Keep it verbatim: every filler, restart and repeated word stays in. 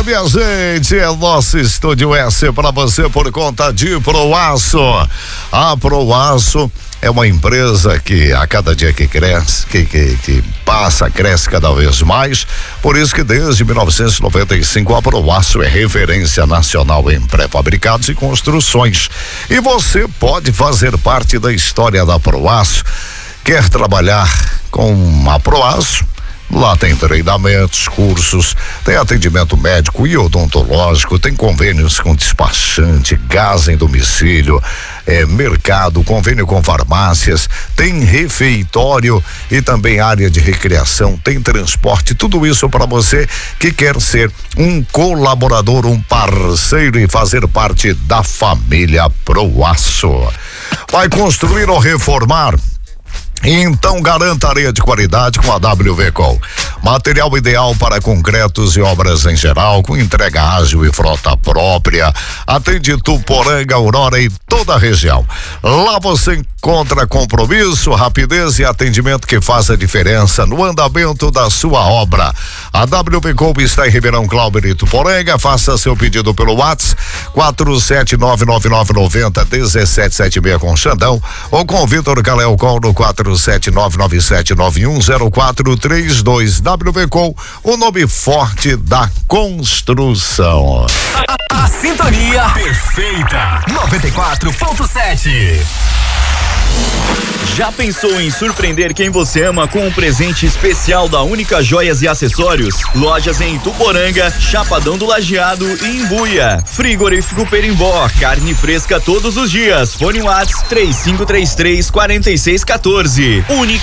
minha gente, é nosso Estúdio S para você por conta de Proaço. A Proaço é uma empresa que a cada dia que cresce, que, que, que passa, cresce cada vez mais. Por isso que desde mil novecentos e noventa e cinco a Proaço é referência nacional em pré-fabricados e construções. E você pode fazer parte da história da Proaço. Quer trabalhar com a Proaço? Lá tem treinamentos, cursos, tem atendimento médico e odontológico, tem convênios com despachante, gás em domicílio, é, mercado, convênio com farmácias, tem refeitório e também área de recreação, tem transporte, tudo isso para você que quer ser um colaborador, um parceiro e fazer parte da família Proaço. Vai construir ou reformar? Então garanta areia de qualidade com a W V Com. Material ideal para concretos e obras em geral, com entrega ágil e frota própria. Atende Tuporanga, Aurora e toda a região. Lá você encontra compromisso, rapidez e atendimento que faz a diferença no andamento da sua obra. A W V Com está em Ribeirão Clauber e Tuporanga. Faça seu pedido pelo WhatsApp quatro sete nove nove nove nove zero um sete sete seis com Xandão ou com Vitor Calel Com no quatro sete nove nove sete nove um zero quatro três dois. W V Com, o nome forte da construção. A, a sintonia perfeita. noventa e quatro ponto sete. Já pensou em surpreender quem você ama com um presente especial da Única Joias e Acessórios? Lojas em Tuporanga, Chapadão do Lajeado e Imbuia. Frigorífico Perimbó, carne fresca todos os dias. Fone WhatsApp três cinco três três, quatro seis um quatro. Única